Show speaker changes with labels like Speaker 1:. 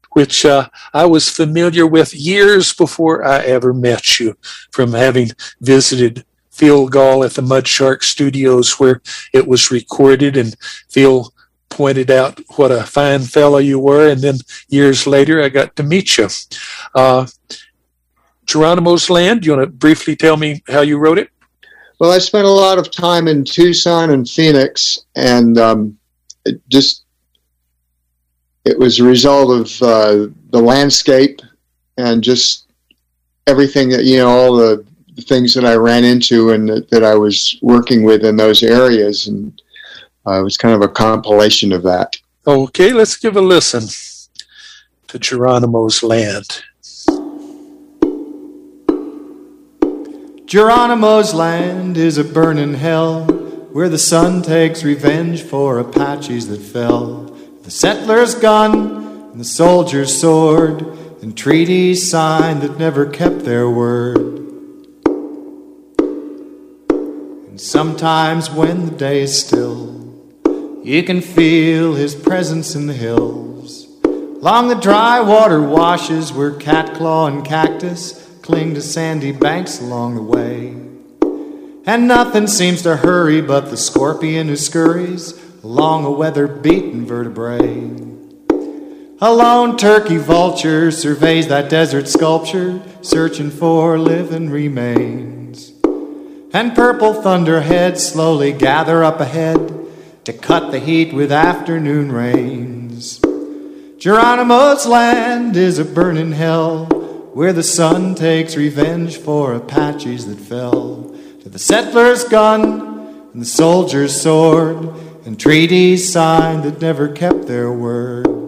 Speaker 1: which I was familiar with years before I ever met you, from having visited Phil Gall at the Mudshark Studios where it was recorded, and Phil pointed out what a fine fellow you were, and then years later I got to meet you. Geronimo's Land, you want to briefly tell me how you wrote it?
Speaker 2: Well, I spent a lot of time in Tucson and Phoenix, and it was a result of the landscape and just everything that, all the things that I ran into and that I was working with in those areas, and it was kind of a compilation of that.
Speaker 1: Okay, let's give a listen to Geronimo's Land.
Speaker 3: Geronimo's Land is a burning hell where the sun takes revenge for Apaches that fell. The settler's gun and the soldier's sword and treaties signed that never kept their word. And sometimes when the day is still, you can feel his presence in the hills. Along the dry water washes where catclaw and cactus cling to sandy banks along the way. And nothing seems to hurry but the scorpion who scurries along a weather-beaten vertebrae. A lone turkey vulture surveys that desert sculpture, searching for living remains. And purple thunderheads slowly gather up ahead to cut the heat with afternoon rains. Geronimo's Land is a burning hell where the sun takes revenge for Apaches that fell to the settler's gun and the soldier's sword and treaties signed that never kept their word.